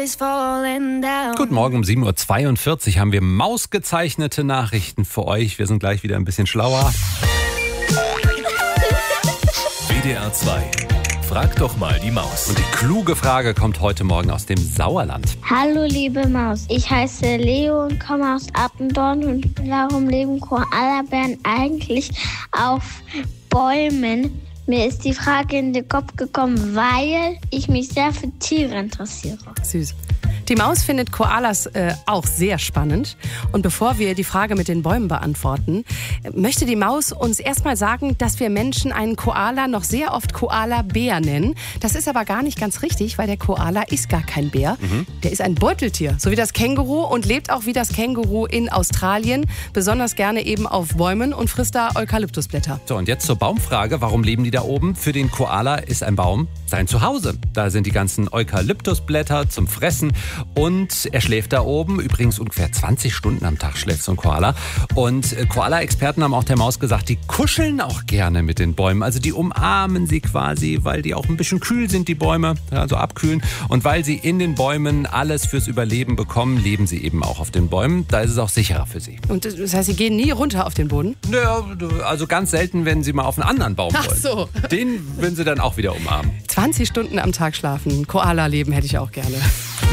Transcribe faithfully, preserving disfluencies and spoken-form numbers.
is falling down. Guten Morgen, um sieben Uhr zweiundvierzig haben wir mausgezeichnete Nachrichten für euch. Wir sind gleich wieder ein bisschen schlauer. W D R zwei. Frag doch mal die Maus. Und die kluge Frage kommt heute Morgen aus dem Sauerland. Hallo liebe Maus, ich heiße Leo und komme aus Appendorn. Und warum leben Koalabären eigentlich auf Bäumen? Mir ist die Frage in den Kopf gekommen, weil ich mich sehr für Tiere interessiere. Süß. Die Maus findet Koalas äh, auch sehr spannend. Und bevor wir die Frage mit den Bäumen beantworten, möchte die Maus uns erstmal sagen, dass wir Menschen einen Koala noch sehr oft Koala-Bär nennen. Das ist aber gar nicht ganz richtig, weil der Koala ist gar kein Bär. Mhm. Der ist ein Beuteltier, so wie das Känguru, und lebt auch wie das Känguru in Australien. Besonders gerne eben auf Bäumen und frisst da Eukalyptusblätter. So, und jetzt zur Baumfrage. Warum leben die da oben? Für den Koala ist ein Baum sein Zuhause. Da sind die ganzen Eukalyptusblätter zum Fressen. Und er schläft da oben, übrigens ungefähr zwanzig Stunden am Tag schläft so ein Koala. Und Koala-Experten haben auch der Maus gesagt, die kuscheln auch gerne mit den Bäumen. Also die umarmen sie quasi, weil die auch ein bisschen kühl sind, die Bäume, also abkühlen. Und weil sie in den Bäumen alles fürs Überleben bekommen, leben sie eben auch auf den Bäumen. Da ist es auch sicherer für sie. Und das heißt, sie gehen nie runter auf den Boden? Naja, also ganz selten, wenn sie mal auf einen anderen Baum wollen. Ach so. Den würden sie dann auch wieder umarmen. zwanzig Stunden am Tag schlafen, Koala-Leben hätte ich auch gerne.